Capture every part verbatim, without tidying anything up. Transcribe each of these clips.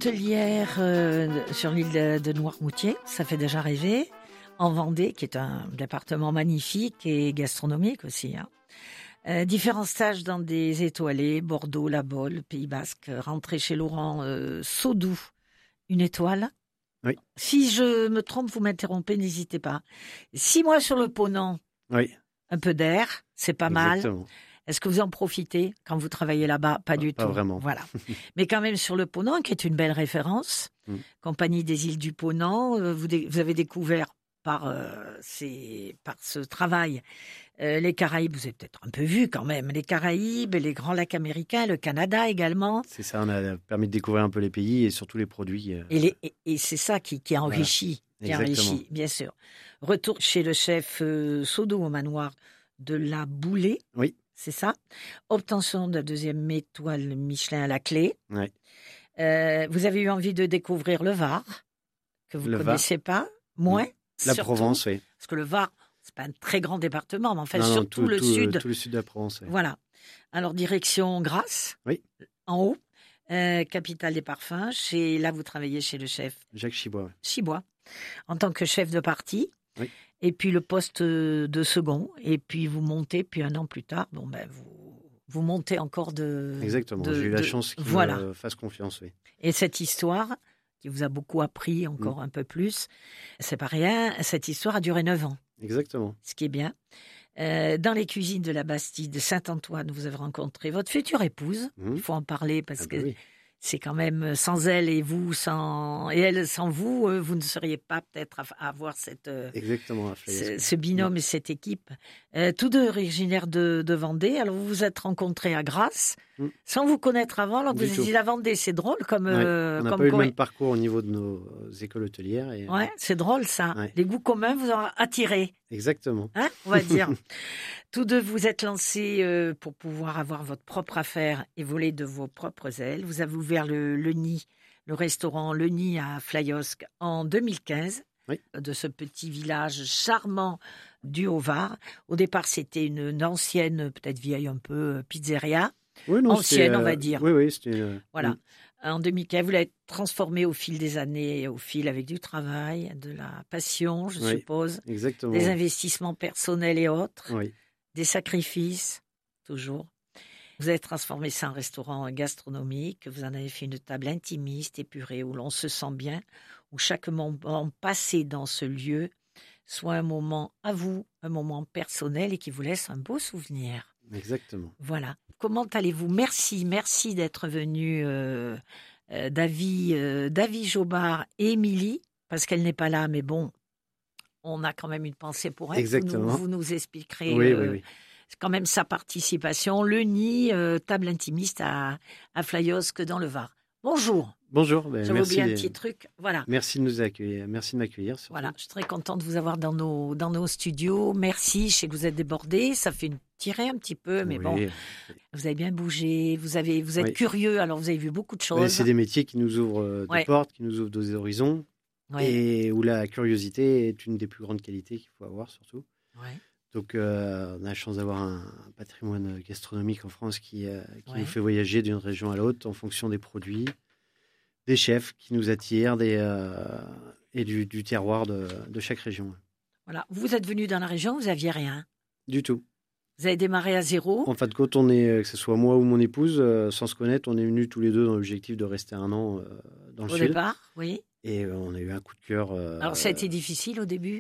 hôtelière euh, sur l'île de, de Noirmoutier, ça fait déjà rêver. En Vendée, qui est un département magnifique et gastronomique aussi. Hein. Euh, différents stages dans des étoilés, Bordeaux, La Baule, Pays Basque, rentrée chez Laurent euh, Sodou, une étoile. Oui. Si je me trompe, vous m'interrompez, n'hésitez pas. Six mois sur le Ponant, Oui. Un peu d'air, c'est pas Exactement. mal. Est-ce que vous en profitez quand vous travaillez là-bas? Pas, pas du pas tout. Pas vraiment. Voilà. Mais quand même sur le Ponant, qui est une belle référence, mm. Compagnie des îles du Ponant, euh, vous, dé- vous avez découvert par, euh, ces, par ce travail euh, les Caraïbes, vous avez peut-être un peu vu quand même, les Caraïbes, les grands lacs américains, le Canada également. C'est ça, on a permis de découvrir un peu les pays et surtout les produits. Euh... Et, les, et, et c'est ça qui, qui enrichit, voilà. qui enrichit, bien sûr. Retour chez le chef euh, Sodou au manoir de la Boulée. Oui. C'est ça. Obtention de la deuxième étoile Michelin à la clé. Oui. Euh, vous avez eu envie de découvrir le Var, que vous ne connaissez pas, moins. Oui. La surtout, Provence, oui. Parce que le Var, c'est pas un très grand département, mais en fait, non, non, surtout tout, le tout, sud. Tout le sud de la Provence, oui. Voilà. Alors, direction Grasse, oui. en haut, euh, capitale des parfums. Chez, là, vous travaillez chez le chef Jacques Chibois. Oui. Chibois, en tant que chef de partie. Oui. Et puis le poste de second. Et puis vous montez, puis un an plus tard, bon, ben, vous, vous montez encore de. Exactement. De, J'ai eu de, la chance qu'il voilà. me fasse confiance, oui. Et cette histoire, qui vous a beaucoup appris encore mmh. un peu plus, c'est pas rien. Cette histoire a duré neuf ans. Exactement. Ce qui est bien. Euh, dans les cuisines de la Bastide de Saint-Antoine, vous avez rencontré votre future épouse. Mmh. Il faut en parler parce ah, que. Bah oui. C'est quand même sans elle et vous sans et elle sans vous, euh, vous ne seriez pas peut-être à, à avoir cette euh, exactement ce, ce binôme mmh. et cette équipe. Euh, tous deux originaires de, de Vendée. Alors vous vous êtes rencontrés à Grasse, mmh. sans vous connaître avant. Alors vous avez dit la Vendée, c'est drôle comme. Ouais, euh, on n'a comme pas eu co- le même parcours au niveau de nos écoles hôtelières. Et... Ouais, c'est drôle ça. Ouais. Les goûts communs vous ont attiré. Exactement. Hein, on va dire. Tous deux vous êtes lancés euh, pour pouvoir avoir votre propre affaire et voler de vos propres ailes. Vous avez ouvert le, le Nid, le restaurant Le Nid à Flyosque en deux mille quinze, oui. de ce petit village charmant du Haut-Var. Au départ, c'était une, une ancienne, peut-être vieille un peu, pizzeria. Oui, non, ancienne, euh, on va dire. Oui, oui, c'était... Euh, voilà. Oui. En deux mille quinze, vous l'avez transformé au fil des années, au fil avec du travail, de la passion, je oui, suppose. Exactement. Des investissements personnels et autres. Oui. Des sacrifices, toujours. Vous avez transformé ça en restaurant gastronomique. Vous en avez fait une table intimiste, épurée, où l'on se sent bien, où chaque moment passé dans ce lieu soit un moment à vous, un moment personnel et qui vous laisse un beau souvenir. Exactement. Voilà. Comment allez-vous? Merci, merci d'être venu, euh, euh, Davy, euh, Davy Jobard et Émilie, parce qu'elle n'est pas là, mais bon, on a quand même une pensée pour elle. Exactement. Vous nous, vous nous expliquerez oui, euh, oui, oui. quand même sa participation. Le Nid, euh, table intimiste à, à Flyosque dans le Var. Bonjour. Bonjour. Ben, J'avais merci. oublié un petit truc. Voilà. Merci de nous accueillir. Merci de m'accueillir. Surtout. Voilà. Je suis très contente de vous avoir dans nos, dans nos studios. Merci. Je sais que vous êtes débordés. Ça fait une tirée un petit peu, mais oui. bon. Vous avez bien bougé. Vous, avez, vous êtes oui. curieux. Alors, vous avez vu beaucoup de choses. Mais c'est des métiers qui nous ouvrent euh, des ouais. portes, qui nous ouvrent des horizons. Ouais. Et où la curiosité est une des plus grandes qualités qu'il faut avoir, surtout. Ouais. Donc, euh, on a la chance d'avoir un, un patrimoine gastronomique en France qui, euh, qui ouais. nous fait voyager d'une région à l'autre en fonction des produits, des chefs qui nous attirent des, euh, et du, du terroir de, de chaque région. Voilà. Vous êtes venu dans la région, vous n'aviez rien. Du tout. Vous avez démarré à zéro. En fin de compte, on est, que ce soit moi ou mon épouse, euh, sans se connaître, on est venus tous les deux dans l'objectif de rester un an euh, dans le Au sud. Au départ, oui. Et euh, on a eu un coup de cœur. Euh, Alors, ça a été difficile au début?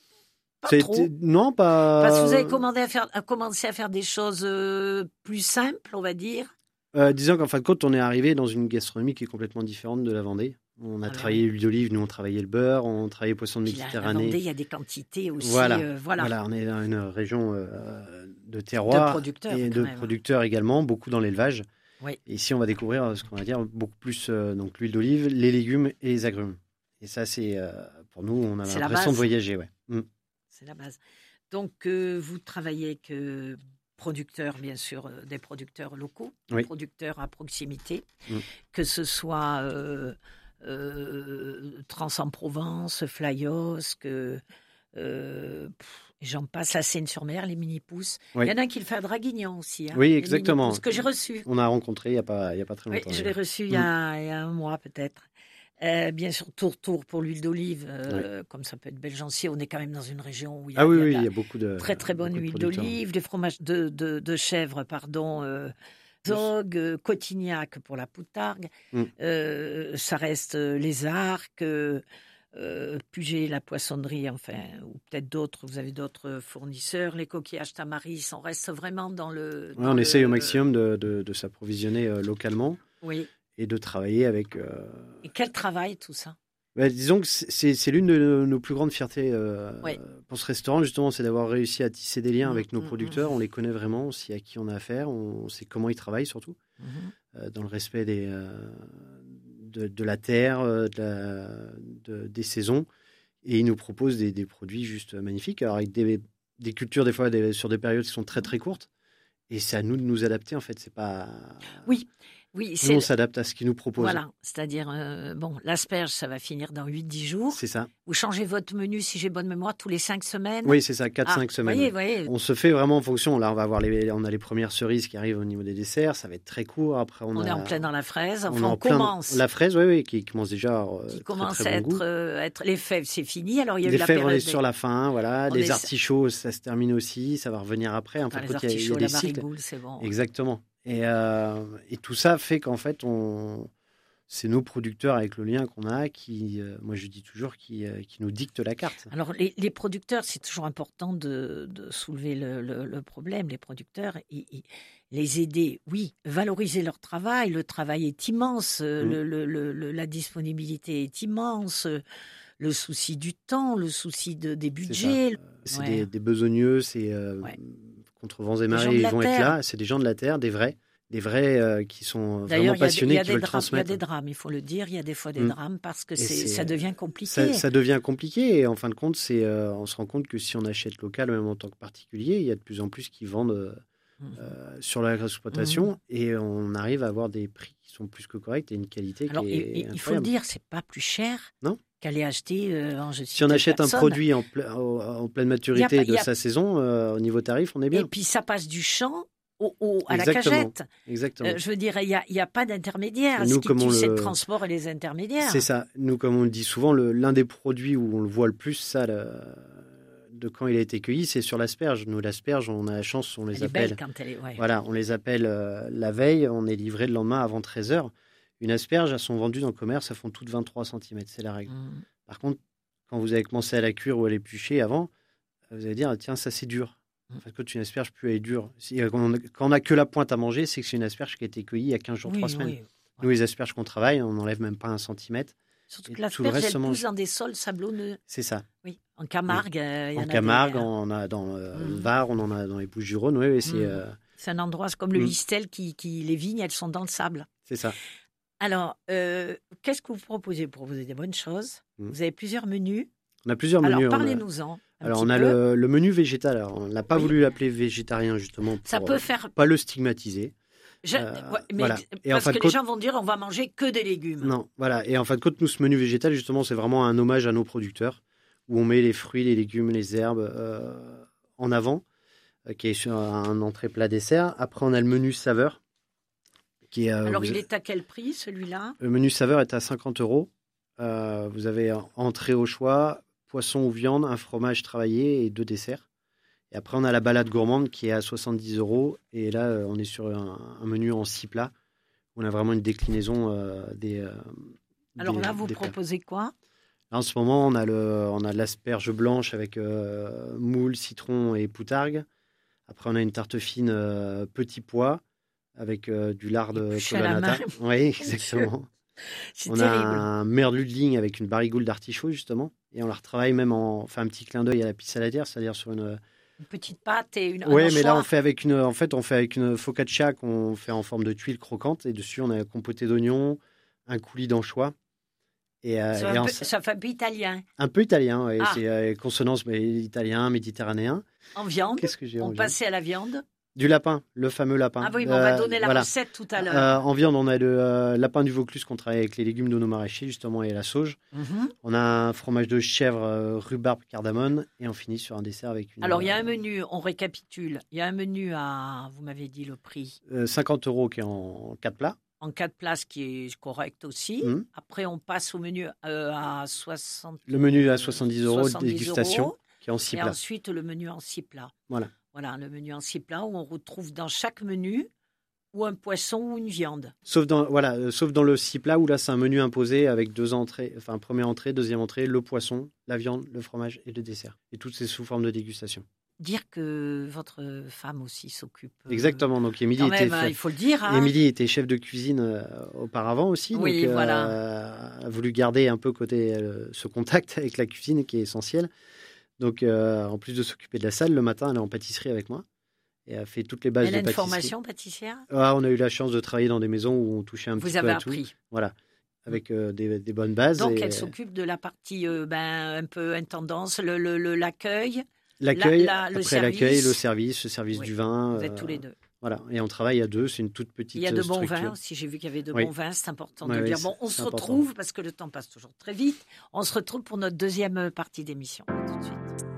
Pas ça a trop. été... Non, pas. Parce que vous avez commandé à faire, à commencé à faire des choses euh, plus simples, on va dire. Euh, disons qu'en fin de compte, on est arrivé dans une gastronomie qui est complètement différente de la Vendée. On a Alors, travaillé l'huile d'olive, nous on travaillait le beurre, on travaillait poisson de Méditerranée. La Vendée, il y a des quantités aussi. Voilà, euh, voilà. voilà on est dans une région euh, de terroir de producteurs, et de même. producteurs également, beaucoup dans l'élevage. Oui. Et ici, on va découvrir ce qu'on va dire beaucoup plus euh, donc l'huile d'olive, les légumes et les agrumes. Et ça, c'est euh, pour nous, on a c'est l'impression de voyager, ouais. Mm. C'est la base. Donc, euh, vous travaillez avec euh, producteurs, bien sûr, euh, des producteurs locaux, des oui. producteurs à proximité, mm. que ce soit euh, euh, Trans-en-Provence, Flyosque, euh, J'en passe la Seine-sur-Mer, les mini-pousses. Oui. Il y en a un qui le fait à Draguignan aussi. Hein, oui, exactement. Ce que j'ai reçu. On a rencontré il n'y a, pas, il y a pas très longtemps. Oui, je l'ai reçu il y, a, mmh. il y a un mois peut-être. Euh, bien sûr, tour-tour pour l'huile d'olive, euh, oui. comme ça peut être Belgency. On est quand même dans une région où il y a, ah oui, il y a, oui, de, il y a beaucoup de très très bonne huile d'olive, des fromages de, de, de chèvre, pardon, euh, Zog, euh, Cotignac pour la poutargue. Mm. Euh, ça reste euh, les arcs, euh, euh, Puget, la poissonnerie, enfin, ou peut-être d'autres. Vous avez d'autres fournisseurs, les coquillages Tamaris. On reste vraiment dans le. Ouais, dans on le... essaye au maximum de, de, de s'approvisionner euh, localement. Oui. Et de travailler avec. Euh... Et quel travail tout ça? Bah, disons que c'est, c'est l'une de nos plus grandes fiertés euh, oui. pour ce restaurant, justement, c'est d'avoir réussi à tisser des liens mmh, avec nos mmh, producteurs. Mmh. On les connaît vraiment, on sait à qui on a affaire, on sait comment ils travaillent surtout, mmh. euh, dans le respect des, euh, de, de la terre, de la, de, des saisons. Et ils nous proposent des, des produits juste magnifiques, alors avec des, des cultures, des fois, des, sur des périodes qui sont très très courtes. Et c'est à nous de nous adapter, en fait. C'est pas. Oui. Oui, nous, on s'adapte à ce qu'ils nous proposent. Voilà, c'est-à-dire, euh, bon, l'asperge, ça va finir dans huit dix jours. C'est ça. Vous changez votre menu, si j'ai bonne mémoire, tous les cinq semaines. Oui, c'est ça, quatre cinq ah, semaines. Voyez, voyez. On se fait vraiment en fonction. Là, on va avoir les, on a les premières cerises qui arrivent au niveau des desserts. Ça va être très court. Après, on, on a, est en plein dans la fraise. Enfin, on, on commence. La fraise, oui, oui, qui commence déjà. Euh, qui très, commence très à bon être, euh, être. Les fèves, c'est fini. Alors, il y a les eu la fèves, période on est sur la fin. Voilà. On les est... artichauts, ça se termine aussi. Ça va revenir après. Enfin, enfin, quand les il y a, il y a la des cycles. c'est bon. Exactement. Et, euh, et tout ça fait qu'en fait, on. C'est nos producteurs avec le lien qu'on a qui, euh, moi je dis toujours, qui, euh, qui nous dictent la carte. Alors les, les producteurs, c'est toujours important de, de soulever le, le, le problème. Les producteurs, ils, ils, les aider, oui, valoriser leur travail. Le travail est immense, mmh. le, le, le, la disponibilité est immense, le souci du temps, le souci de, des budgets. C'est, c'est ouais. des, des besogneux, c'est euh, ouais. contre vents et marées, ils vont être là. C'est des gens de la terre, des vrais. Des vrais euh, qui sont D'ailleurs, vraiment passionnés, qui veulent drames, transmettre. Il y a des drames, il faut le dire. Il y a des fois des mmh. drames parce que c'est, ça devient compliqué. Ça, ça devient compliqué et en fin de compte, c'est, euh, on se rend compte que si on achète local, même en tant que particulier, il y a de plus en plus qui vendent euh, mmh. euh, sur l'exploitation mmh. et on arrive à avoir des prix qui sont plus que corrects et une qualité Alors, qui et, est et, incroyable. Il faut le dire, c'est pas plus cher. Non. Qu'aller acheter euh, en je Si on achète personne. un produit en, ple- en pleine maturité pas, de a... sa saison, euh, au niveau tarif, on est bien. Et puis ça passe du champ Au, au, à Exactement. la cagette. Exactement. Euh, je veux dire, il n'y a, a pas d'intermédiaire. Nous, Ce qui tue, le... c'est le transport et les intermédiaires. C'est ça. Nous, comme on le dit souvent, le, l'un des produits où on le voit le plus, ça, le, de quand il a été cueilli, c'est sur l'asperge. Nous, l'asperge, on a la chance, on les elle appelle. Est belle quand elle est, ouais. Voilà, on les appelle euh, la veille, on est livré le lendemain avant treize heures. Une asperge, elles sont vendues dans le commerce, elles font toutes vingt-trois centimètres, c'est la règle. Mmh. Par contre, quand vous avez commencé à la cuire ou à l'éplucher avant, vous allez dire, tiens, ça c'est dur. En fait, quand une asperge peut être dure, si, quand on n'a que la pointe à manger, c'est que c'est une asperge qui a été cueillie il y a quinze jours, oui, trois semaines. Oui. Nous, les asperges qu'on travaille, on n'enlève même pas un centimètre. Surtout que l'asperge, elle pousse dans des sols sablonneux. C'est ça. Oui. En Camargue, oui. euh, il y en, en Camargue, a des... on a dans euh, mmh. le Var, on en a dans les Bouches-du-Rhône. Oui, oui, c'est, mmh. euh... c'est un endroit comme le mmh. Listel, qui, qui, les vignes, elles sont dans le sable. C'est ça. Alors, euh, qu'est-ce que vous proposez pour vous aider des bonnes choses? mmh. Vous avez plusieurs menus. On a plusieurs menus. Alors, parlez-nous-en. Alors, on a le, le menu végétal. Alors, on n'a pas oui. voulu l'appeler végétarien, justement, pour ça peut faire... pas le stigmatiser. Je... Euh, ouais, mais voilà. Et parce en fin que les compte... gens vont dire on va manger que des légumes. Non, voilà. Et en fin de compte, nous, ce menu végétal, justement, c'est vraiment un hommage à nos producteurs, où on met les fruits, les légumes, les herbes euh, en avant, euh, qui est sur un entrée plat dessert. Après, on a le menu saveur. Qui est, euh, Alors, vous... il est à quel prix, celui-là? Le menu saveur est à cinquante euros. Euh, vous avez entrée au choix, poisson ou viande, un fromage travaillé et deux desserts. Et après, on a la balade gourmande qui est à soixante-dix euros. Et là, on est sur un, un menu en six plats. On a vraiment une déclinaison euh, des. Euh, Alors des, là, vous proposez quoi? Là, en ce moment, on a, le, on a de l'asperge blanche avec euh, moule, citron et poutargue. Après, on a une tarte fine euh, petit pois avec euh, du lard de colonnata. Oui, exactement. C'est on terrible. a un merludling avec une barigoule d'artichaut, justement. Et on la retravaille même en. Enfin, un petit clin d'œil à la pizza saladière, c'est-à-dire sur une. Une petite pâte et une. Oui, mais là, on fait avec une. En fait, on fait avec une focaccia qu'on fait en forme de tuile croquante. Et dessus, on a un compoté d'oignons, un coulis d'anchois. Et, euh, et un peu, ça fait un peu italien. Un peu italien, oui. Ah. C'est euh, consonance mais italien, méditerranéen. En viande. Qu'est-ce que j'ai en On viande passait à la viande. Du lapin, le fameux lapin. Ah oui, mais on va donner la voilà. recette tout à l'heure. Euh, en viande, on a le euh, lapin du Vaucluse qu'on travaille avec les légumes de nos maraîchers, justement, et la sauge. Mm-hmm. On a un fromage de chèvre, euh, rhubarbe, cardamone, et on finit sur un dessert avec une... Alors, il y a un menu, on récapitule. Il y a un menu à, vous m'avez dit le prix. Euh, cinquante euros qui est en quatre plats. En quatre plats, ce qui est correct aussi. Mm-hmm. Après, on passe au menu euh, à soixante... Le menu à soixante-dix euros de dégustation, euros, qui est en six et plats. Et ensuite, le menu en six plats. Voilà. Voilà, le menu en six plats où on retrouve dans chaque menu ou un poisson ou une viande. Sauf dans, voilà, euh, sauf dans le six plats où là, c'est un menu imposé avec deux entrées, enfin, première entrée, deuxième entrée, le poisson, la viande, le fromage et le dessert. Et toutes ces sous forme de dégustation. Dire que votre femme aussi s'occupe. Euh, Exactement. Donc, Émilie quand était, même, il faut le dire. Hein. Émilie était chef de cuisine euh, auparavant aussi. Oui, donc, voilà. Euh, a voulu garder un peu côté, euh, ce contact avec la cuisine qui est essentiel. Donc, euh, en plus de s'occuper de la salle, le matin, elle est en pâtisserie avec moi. Et a fait toutes les bases elle de a une pâtisserie. formation pâtissière. Ah, on a eu la chance de travailler dans des maisons où on touchait un Vous petit avez peu à appris. tout. Voilà, avec euh, des, des bonnes bases. Donc, et... elle s'occupe de la partie euh, ben, un peu intendance, le, le, le, l'accueil. L'accueil, la, la, le après service. l'accueil, le service, le service oui. du vin. Vous êtes euh, tous les deux. Voilà, et on travaille à deux, c'est une toute petite structure. Il y a de bons vins aussi, j'ai vu qu'il y avait de oui. bons vins, c'est important ouais, de oui, dire. Bon, on se important. retrouve, parce que le temps passe toujours très vite, on se retrouve pour notre deuxième partie d'émission. À tout de suite.